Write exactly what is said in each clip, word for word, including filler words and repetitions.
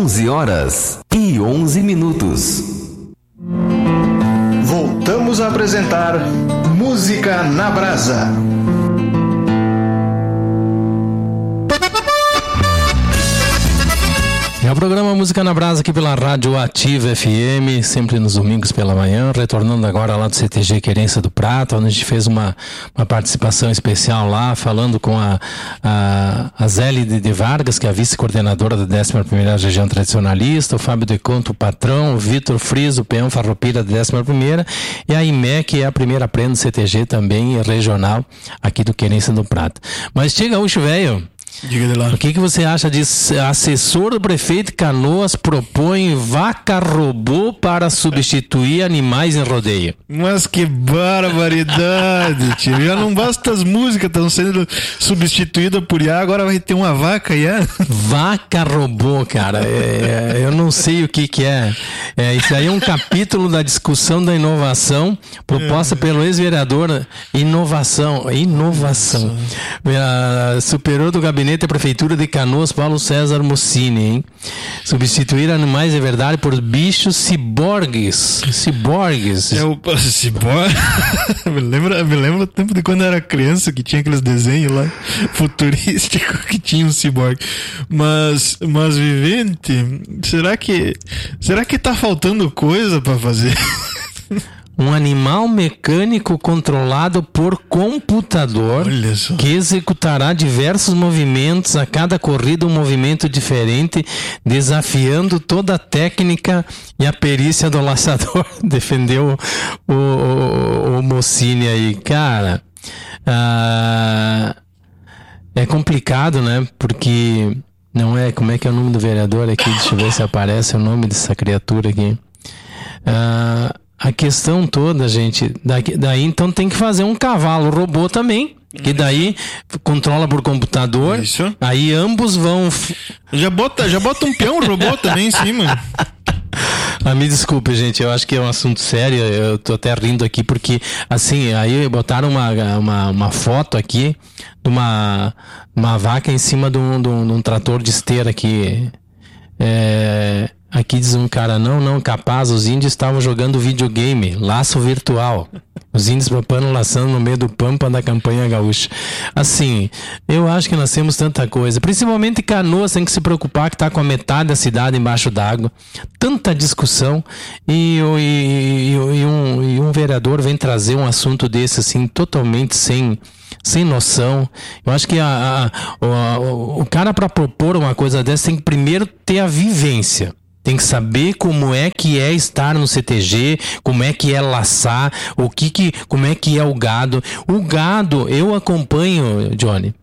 onze horas e onze minutos. Voltamos a apresentar Música na Brasa. É o programa Música na Brasa aqui pela Rádio Ativa F M, sempre nos domingos pela manhã, retornando agora lá do C T G Querência do Prata, onde a gente fez uma, uma participação especial lá, falando com a, a, a Zélia de Vargas, que é a vice-coordenadora da décima primeira Região Tradicionalista, o Fábio De Conto, o patrão, o Vitor Friso, o peão farroupilha da décima primeira, e a I M E C, que é a primeira prenda do C T G também, regional, aqui do Querência do Prata. Mas chega, Gaúcho Velho, diga de lá. O que, que você acha de assessor do prefeito de Canoas propõe vaca robô para substituir animais em rodeio? Mas que barbaridade, tio. Já não basta as músicas estão sendo substituídas por I A, agora vai ter uma vaca I A. Vaca robô, cara. É, eu não sei o que que é. é. Isso aí é um capítulo da discussão da inovação proposta é. pelo ex-vereador Inovação. Inovação. É, superou do gabinete da Prefeitura de Canoas, Paulo César Mussini, hein? Substituir animais de verdade por bichos ciborgues. Ciborgues. É o ciborgue. me lembra, me lembra o tempo de quando eu era criança, que tinha aqueles desenhos lá futurísticos que tinha um ciborgue. Mas, mas vivente, será que será que tá faltando coisa pra fazer? Um animal mecânico controlado por computador que executará diversos movimentos, a cada corrida um movimento diferente, desafiando toda a técnica e a perícia do laçador. Defendeu o, o, o Mussini aí. Cara, ah, é complicado, né? Porque não é... Como é que é o nome do vereador aqui? Deixa eu ver se aparece o nome dessa criatura aqui. Ah... A questão toda, gente, daqui, daí então tem que fazer um cavalo robô também, que daí controla por computador. Isso. Aí ambos vão... Já bota, já bota um peão robô também em cima. Ah, me desculpe, gente, eu acho que é um assunto sério, eu tô até rindo aqui, porque, assim, aí botaram uma, uma, uma foto aqui de uma, uma vaca em cima de um, de um, de um trator de esteira aqui. É... Aqui diz um cara, não, não, capaz, os índios estavam jogando videogame, laço virtual. Os índios papando, laçando no meio do pampa da campanha gaúcha. Assim, eu acho que nós temos tanta coisa. Principalmente Canoas tem que se preocupar que está com a metade da cidade embaixo d'água. Tanta discussão. E, e, e, e, um, e um vereador vem trazer um assunto desse, assim, totalmente sem... sem noção. Eu acho que a, a, a, o, o cara, para propor uma coisa dessa, tem que primeiro ter a vivência. Tem que saber como é que é estar no C T G, como é que é laçar, o que que, como é que é o gado. O gado, eu acompanho, Johnny.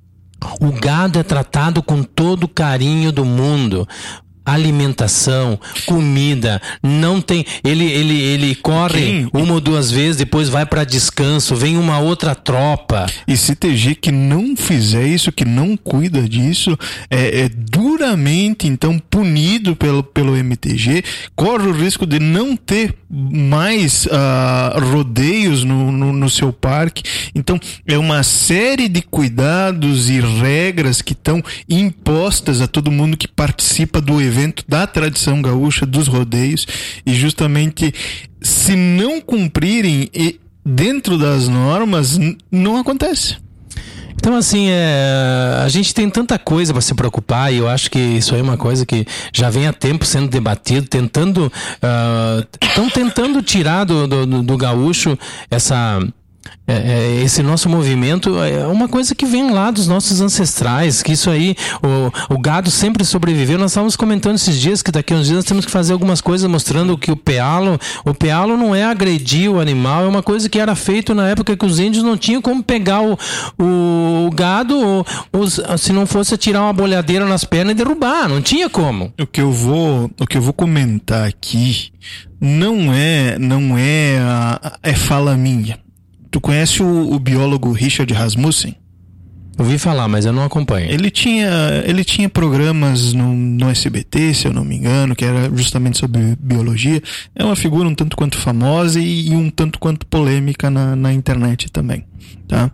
O gado é tratado com todo o carinho do mundo. Alimentação, comida, não tem, ele ele ele corre Sim. uma ou duas vezes, depois vai para descanso, vem uma outra tropa. E C T G que não fizer isso, que não cuida disso, é, é duramente então punido pelo pelo M T G, corre o risco de não ter mais uh, rodeios no, no, no seu parque. Então é uma série de cuidados e regras que estão impostas a todo mundo que participa do evento evento da tradição gaúcha, dos rodeios, e justamente se não cumprirem dentro das normas, não acontece. Então, assim, é, a gente tem tanta coisa para se preocupar, e eu acho que isso aí é uma coisa que já vem há tempo sendo debatido, tentando estão uh, tentando tirar do, do, do gaúcho essa... É, é, esse nosso movimento é uma coisa que vem lá dos nossos ancestrais, que isso aí, o, o gado sempre sobreviveu. Nós estávamos comentando esses dias que daqui a uns dias nós temos que fazer algumas coisas mostrando que o pealo, o pealo não é agredir o animal, é uma coisa que era feito na época que os índios não tinham como pegar o, o, o gado, ou, os, se não fosse tirar uma bolhadeira nas pernas e derrubar, não tinha como. O que eu vou, o que eu vou comentar aqui não é, não é, a, é fala minha. Tu conhece o, o biólogo Richard Rasmussen? Ouvi falar, mas eu não acompanho. Ele tinha, ele tinha programas no, no S B T, se eu não me engano, que era justamente sobre biologia. É uma figura um tanto quanto famosa e, e um tanto quanto polêmica na, na internet também, tá?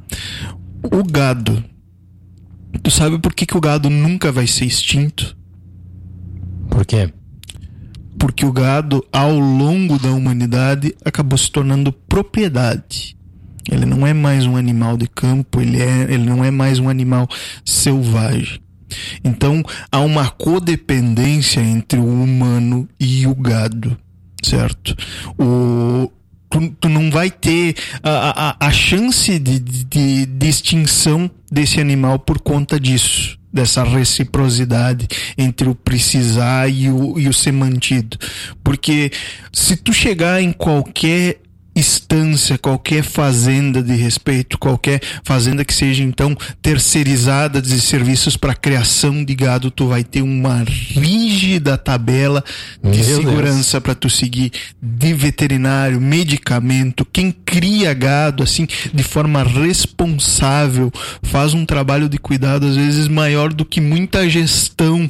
O gado. Tu sabe por que, que o gado nunca vai ser extinto? Por quê? Porque o gado, ao longo da humanidade, acabou se tornando propriedade. Ele não é mais um animal de campo, ele, é, ele não é mais um animal selvagem. Então, há uma codependência entre o humano e o gado, certo? O... Tu, tu não vai ter a, a, a chance de, de, de extinção desse animal por conta disso, dessa reciprocidade entre o precisar e o, e o ser mantido. Porque se tu chegar em qualquer instância, qualquer fazenda de respeito, qualquer fazenda que seja então terceirizada de serviços para criação de gado, tu vai ter uma rígida tabela de Meu segurança para tu seguir, de veterinário, medicamento. Quem cria gado assim de forma responsável faz um trabalho de cuidado às vezes maior do que muita gestão,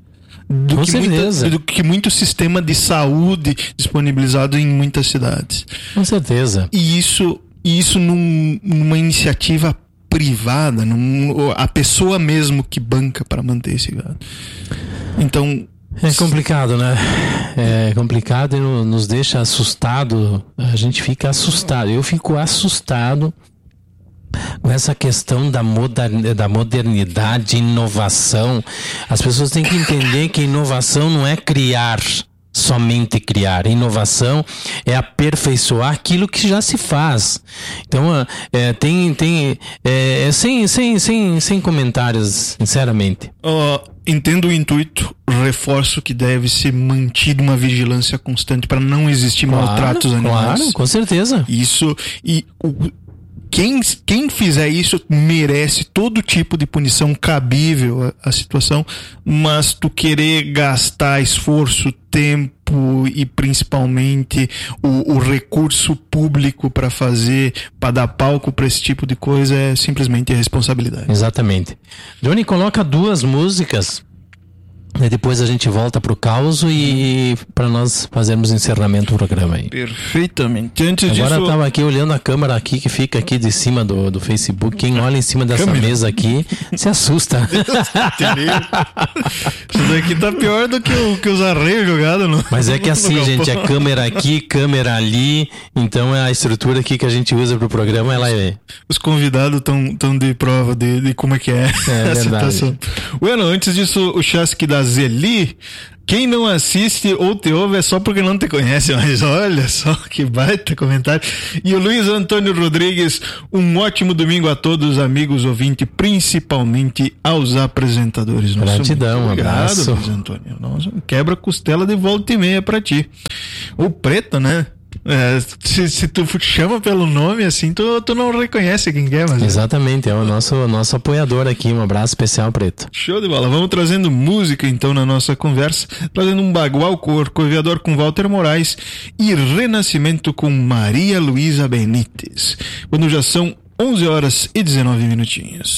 do Com que, certeza. muita, do que muito sistema de saúde disponibilizado em muitas cidades. Com certeza. E isso, isso num, numa iniciativa privada, num, a pessoa mesmo que banca para manter esse gado. Então... É complicado, né? É complicado e nos deixa assustado. A gente fica assustado. Eu fico assustado com essa questão da, moder, da modernidade, inovação. As pessoas têm que entender que inovação não é criar, somente criar. Inovação é aperfeiçoar aquilo que já se faz. Então, é, tem, tem é, é sem, sem, sem, sem comentários, sinceramente. Uh, entendo o intuito, reforço que deve ser mantida uma vigilância constante para não existir Claro, maltratos animais. Claro, com certeza. Isso, e o, quem, quem fizer isso merece todo tipo de punição cabível à, à situação, mas tu querer gastar esforço, tempo e principalmente o, o recurso público para fazer, para dar palco para esse tipo de coisa é simplesmente irresponsabilidade. Exatamente. Johnny, coloca duas músicas e depois a gente volta pro caos e para nós fazermos o encerramento do programa aí. Perfeitamente. Antes Agora disso... eu tava aqui olhando a câmera aqui que fica aqui de cima do, do Facebook. Quem olha em cima dessa Câmera. mesa aqui se assusta. Isso daqui tá pior do que, o, que os arreios jogados no... Mas é que assim, no gente, galpão. a câmera aqui, câmera ali, então a estrutura aqui que a gente usa pro programa, ela é... Os convidados estão tão de prova de, de como é que é, É a verdade. situação. Bueno, antes disso, o chasque da Zeli. Quem não assiste ou te ouve é só porque não te conhece, mas olha só que baita comentário. E o Luiz Antônio Rodrigues, um ótimo domingo a todos, amigos ouvintes, principalmente aos apresentadores. Nossa, Gratidão, muito um obrigado, abraço. Luiz Antônio. Nossa, quebra costela de volta e meia pra ti. O Preto, né? É, se, se tu chama pelo nome assim, tu, tu não reconhece quem é, mas... Exatamente, é o nosso, nosso apoiador aqui. Um abraço especial, Preto. Show de bola. Vamos trazendo música então na nossa conversa, trazendo um Bagual Corcoviador com Walter Moraes e Renascimento com Maria Luísa Benítez. Quando já são onze horas e dezenove minutinhos.